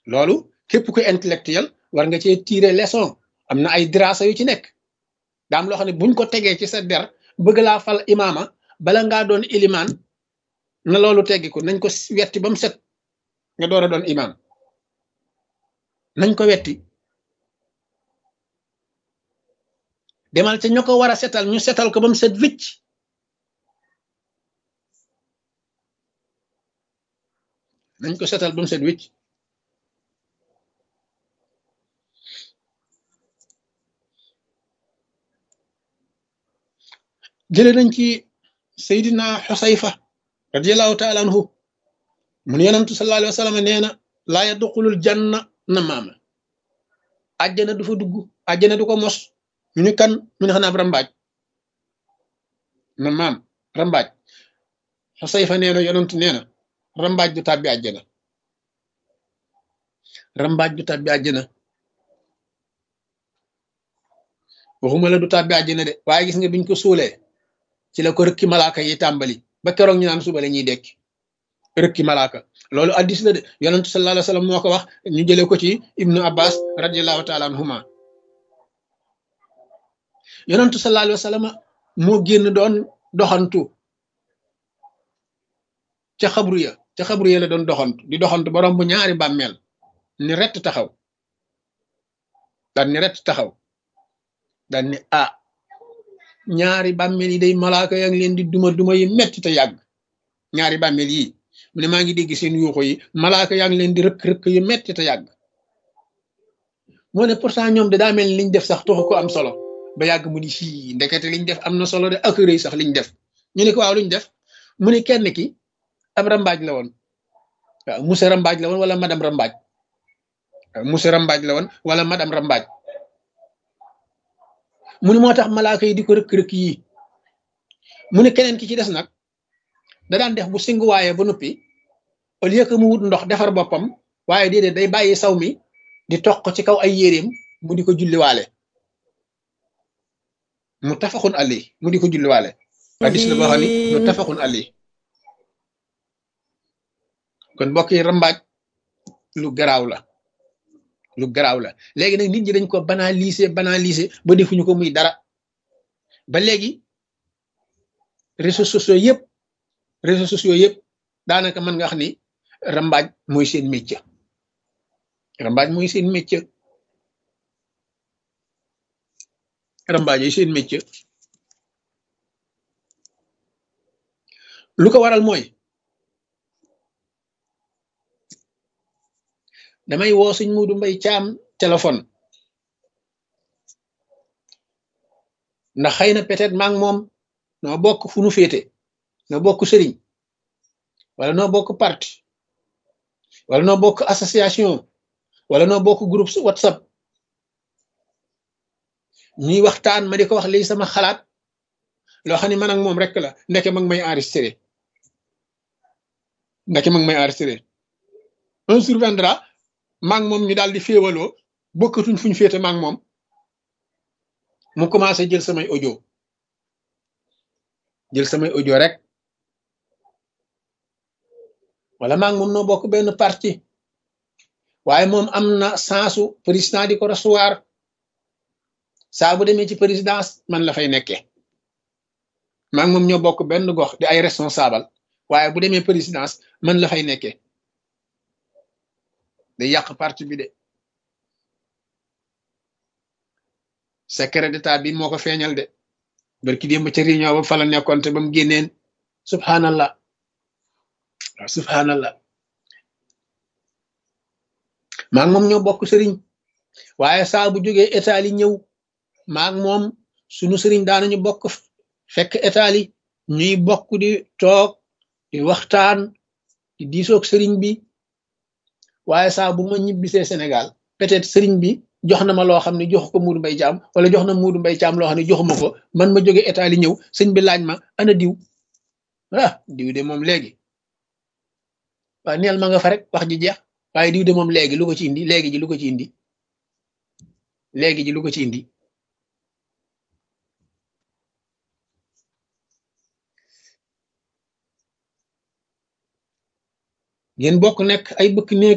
loolu képp ku intellectuel war nga cee tirer leçon. am na ay dirasa yu ci nekk daam loo xam ne buñ ko tegee ci sa der bëgg laa fal imaama bala ngaa doon ilimaan na loolu teggiku nañ ko wetti ba mu set nga door a doon imaam nañ ko wetti demal ca ña ko war a setal ñu setal ko ba mu set wicc nañ ko setal ba mu set wicc jële nañ ci Seydina Xusayfa radiallahu taala anhu mun yonantu sallallahu alayhi wa sallam nee na laa yadxulul janna namaama àjjana du fa dugg àjjana du ko mos ñu ni kan mu ne xanaa ab rambaaj namaam rambaaj Xusayfa nee na yonantu nee na rambaaj du tàbbi àjjana rambaaj du tàbbi àjjana waxuma la du tàbbi àjjana de waaye gis nga biñ ko suulee ci la ko rëkki malaaka yi tàmbali ba keroog ñu naan suba la ñuy dekki rëkki malaaka loolu addis la de yonentu sallallahu alayhi wa sallam moo ko wax ñu jëlee ko ci ibnu abbas radiallahu taala anhuma yonentu sallallahu alayhi wa sallam moo génn doon doxantu ca xabru ya la doon doxantu di doxantu borom bu ñaari bàmmeel ni rett taxaw daan ni rett taxaw daan ni ñaari bàmmeel yi day malaaka yaa ngi leen di duma yi metti te yàgg ñaari bàmmeel yi mu ne maa ngi dégg seen yuuxu yi malaaka yaa ngi leen di rëkk yu metti te yàgg moo ne pourtant ñoom de daa mel ni liñ def sax taxu ko am solo ba yàgg mu ni fii ndekete liñ def am na solo de ak rëy sax liñ def ñu ne ko waaw luñ def mu ne kenn ki ab rambaaj la woon waaw monsieur rambaaj la woon wala madame rambaaj waaw monsieur rambaaj la woon wala madame rambaaj mu ne moo tax malaaka yi di ko rëkk-rëkk yi mu ne keneen ki ci des nag da daan def bu singuwaaye ba noppi au lieu que mu wut ndox defar boppam waaye déedéet day bàyyi saw mi di toq ci kaw ay yéreem mu di ko julliwaale mu tafaxun ali mu di ko julliwaale hadis la boo xam ni mu tafaxun ali kon mbokk yi rambaaj lu garaaw la léegi nag nit ñi dañ ko banaliser ba defuñu ko muy dara ba léegi réseaux sociaux yëpp daanaka mën nga wax ni rambaaj mooy seen métier rambaaj mooy seen métier lu ko waral mooy damay woo Sëñ Muudu Mbay Caam téléphone ndax xëy na peut-être maa ngi moom noo bokk fu nu féete noo bokk sëriñ wala noo bokk parti wala noo bokk association wala noo bokk groupe WhatsApp ñuy waxtaan ma di ko wax lii sama xalaat loo xam ne man ak moom rek la ndeke mag may enregistré un surviendra maa ngi moom ñu daal di féewaloo bokkatuñ fuñ féete maa ngi moom mu commencé jël samay audio rek wala maa ngi moom noo bokk benn parti waaye moom am na sensu président di ko recevoir saa bu demee ci présidence man la fay nekkee maa ngi moom ñoo bokk benn gox di ay responsable waaye bu demee présidence man la fay nekkee day yàq parti bi de secret d'état bi moo ko feeñal de barki démb ca réunion ba fa la nekkoon te ba mu génneen subhanallah waaw subhanallah maa ngi moom ñoo bokk sëriñ waaye saa bu jógee état li ñëw maa ngi moom sunu sëriñ daanañu bokk fekk état li ñuy bokk di toog di waxtaan di diisoog sëriñ bi waaye saa bu ma ñibbisee Sénégal peut-être sëriñ bi jox na ma loo xam ne jox ko Muudu Mbay Caam wala jox na Muudu Mbay Caam loo xam ne joxuma ko man ma jóge état li ñëw sëñ bi laaj ma ana diw diw de moom léegi waaw neel ma nga fa rek wax ji jeex waaye diw de moom léegi lu ko ci indi léegi ji lu ko ci indi ngeen bokk nekk ay bëkk néeg